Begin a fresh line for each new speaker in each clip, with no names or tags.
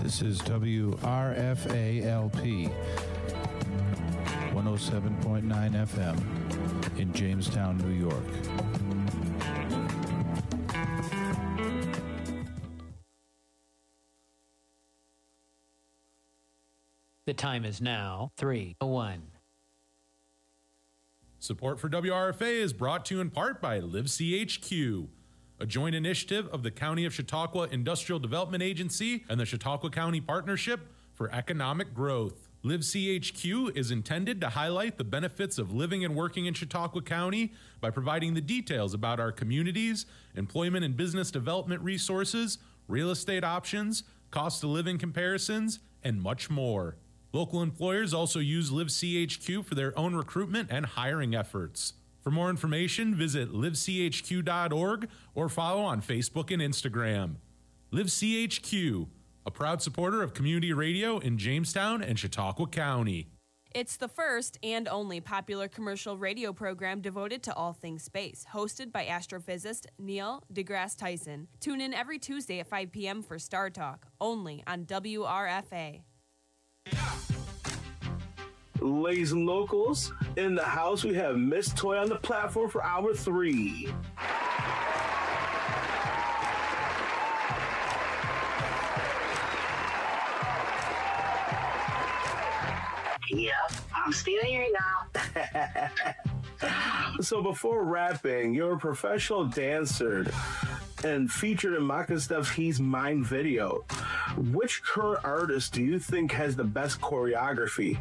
This is WRFA-LP 107.9 FM in Jamestown, New York.
The time is now 3:01.
Support for WRFA is brought to you in part by LiveCHQ, a joint initiative of the County of Chautauqua Industrial Development Agency and the Chautauqua County Partnership for Economic Growth. LiveCHQ is intended to highlight the benefits of living and working in Chautauqua County by providing the details about our communities, employment and business development resources, real estate options, cost of living comparisons, and much more. Local employers also use LiveCHQ for their own recruitment and hiring efforts. For more information, visit livechq.org or follow on Facebook and Instagram. LiveCHQ, a proud supporter of community radio in Jamestown and Chautauqua County.
It's the first and only popular commercial radio program devoted to all things space, hosted by astrophysicist Neil deGrasse Tyson. Tune in every Tuesday at 5 p.m. for Star Talk, only on WRFA.
Ladies and locals, in the house we have Miss Toy on the platform for hour 3.
Yep, I'm still here now.
So before rapping, you're a professional dancer and featured in Maka Stuff's He's Mine video. Which current artist do you think has the best choreography?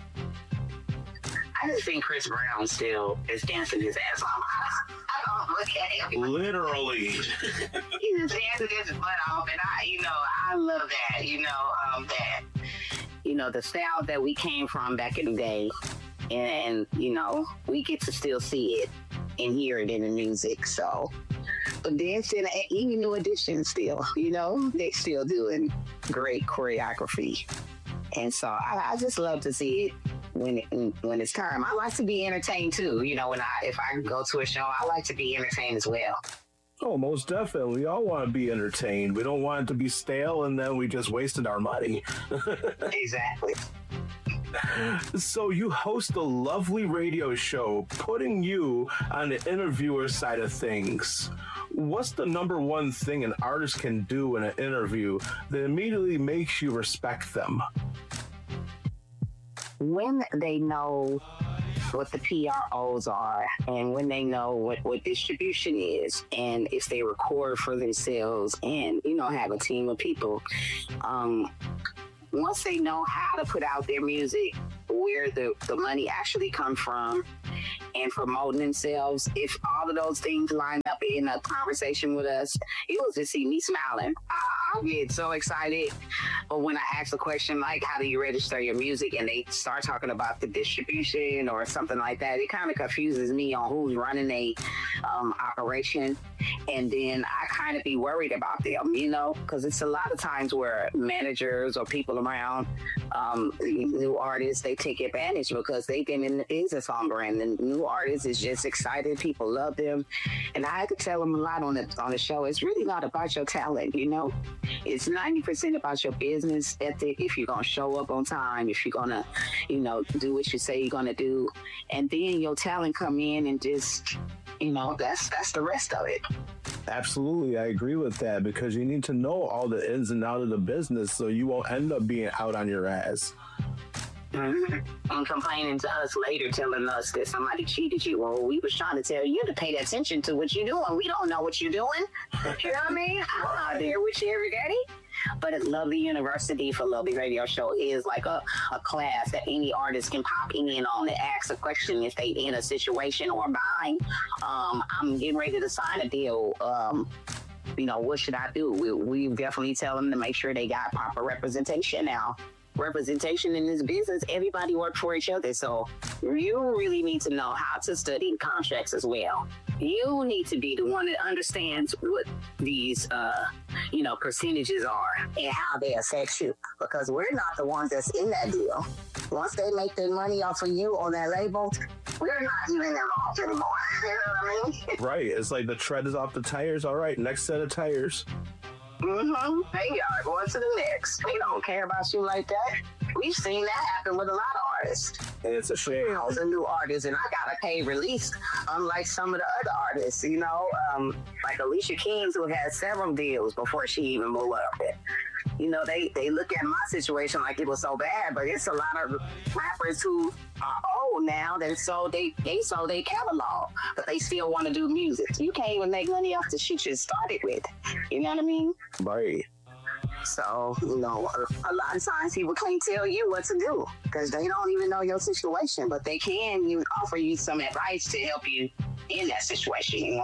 I just think Chris Brown still is dancing his ass off. I don't look at him.
Literally.
He just dancing his butt off, and I love that. The style that we came from back in the day, and we get to still see it and hear it in the music. So, but dancing, even New Edition, still, they still doing great choreography, and so I just love to see it. When it's time. I like to be entertained too. If I go to a show, I like to be entertained as well.
Oh, most definitely. We all want to be entertained. We don't want it to be stale and then we just wasted our money.
Exactly.
So you host a lovely radio show, putting you on the interviewer side of things. What's the number one thing an artist can do in an interview that immediately makes you respect them?
When they know what the PROs are and when they know what distribution is, and if they record for themselves and, have a team of people, once they know how to put out their music, where the money actually comes from, and promoting themselves, if all of those things line up in a conversation with us, you will just see me smiling. I'll get so excited. But when I ask a question like, how do you register your music? And they start talking about the distribution or something like that, it kind of confuses me on who's running a operation. And then I kind of be worried about them, because it's a lot of times where managers or people around new artists, they take advantage because they've been in the business longer, and the new artist is just excited. People love them. And I had to tell them a lot on the show. It's really not about your talent, It's 90% about your business ethic. If you're going to show up on time, if you're going to, do what you say you're going to do. And then your talent come in and just, that's the rest of it.
Absolutely. I agree with that, because you need to know all the ins and outs of the business so you won't end up being out on your ass.
Mm-hmm. And complaining to us later, telling us that somebody cheated you. Well, we was trying to tell you to pay attention to what you're doing. We don't know what you're doing. You know what I mean? I'm out there with you every day. But at Lovely University for Lovely Radio Show is like a class that any artist can pop in on and ask a question if they in a situation or bind. I'm getting ready to sign a deal. What should I do? We definitely tell them to make sure they got proper representation now. Representation in this business, everybody works for each other. So you really need to know how to study contracts as well. You need to be the one that understands what these, percentages are and how they affect you, because we're not the ones that's in that deal. Once they make their money off of you on that label, we're not even involved anymore. You know what I mean?
Right. It's like the tread is off the tires. All right, next set of tires.
Mm-hmm. They are going to the next. They don't care about you like that. We've seen that happen with a lot of artists.
And it's a shame.
I was a new artist and I got a paid release, unlike some of the other artists, like Alicia Keys, who had several deals before she even blew up. They look at my situation like it was so bad, but it's a lot of rappers who are old now that sold they sold their catalog, but they still want to do music. You can't even make money off the shit you started with. You know what I mean?
Right.
So, a lot of times people can't tell you what to do because they don't even know your situation, but they can even offer you some advice to help you in that situation,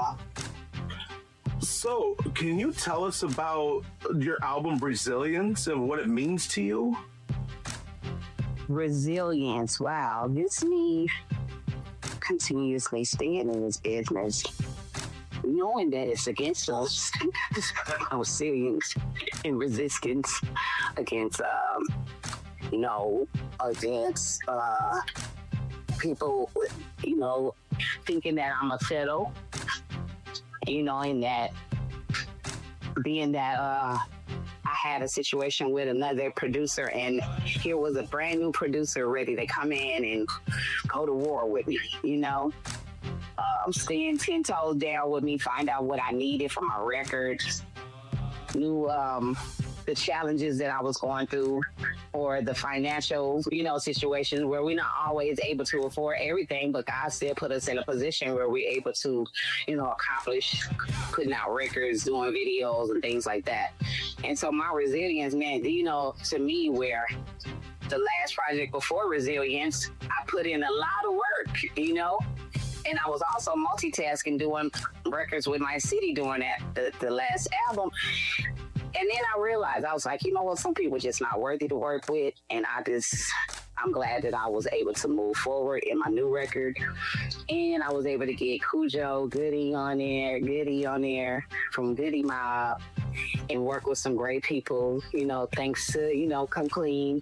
So, can you tell us about your album Resilience and what it means to you?
Resilience, wow. This me continuously staying in this business, knowing that it's against us. Resilience and resistance against, against people, thinking that I'm a settle, in that being that I had a situation with another producer and here was a brand new producer ready to come in and go to war with me, staying 10 toes down with me, find out what I needed from my records, knew the challenges that I was going through or the financial, situations where we're not always able to afford everything, but God still put us in a position where we're able to, accomplish putting out records, doing videos and things like that. And so my resilience meant, to me where the last project before Resilience, I put in a lot of work, and I was also multitasking, doing records with my city during that, the last album. And then I realized, I was like, some people just not worthy to work with. And I'm glad that I was able to move forward in my new record. And I was able to get Cujo, Goody on there from Goody Mob and work with some great people, thanks to, Come Clean,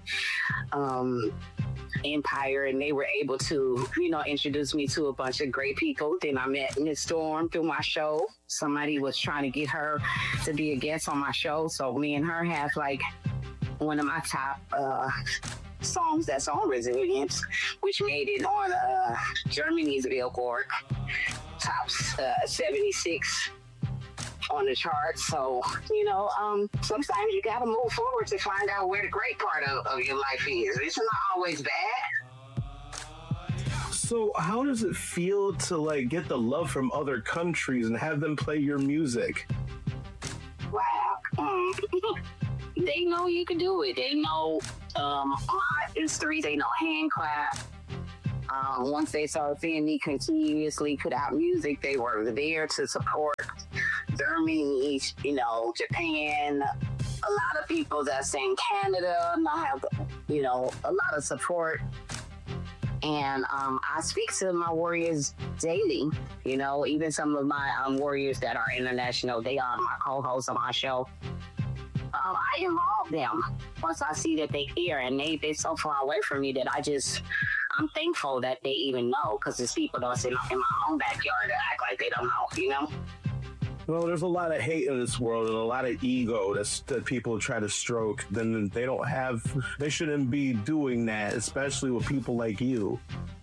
Empire, and they were able to, introduce me to a bunch of great people. Then I met Miss Storm through my show. Somebody was trying to get her to be a guest on my show. So me and her have like one of my top songs that's on Resilience, which made it on Germany's Billboard top 76 on the charts. So, sometimes you gotta move forward to find out where the great part of your life is. It's not always bad.
So how does it feel to get the love from other countries and have them play your music?
Wow. They know you can do it. They know my history. They know hand clap. Once they started seeing me continuously put out music, they were there to support Germany, Japan, a lot of people that's in Canada, and I have, a lot of support. And I speak to my warriors daily, even some of my warriors that are international, they are my co-hosts on my show. I involve them once I see that they care, and they're so far away from me that I'm thankful that they even know, because there's people that's in my own backyard that act like they don't know,
Well, there's a lot of hate in this world and a lot of ego that people try to stroke. Then they shouldn't be doing that, especially with people like you.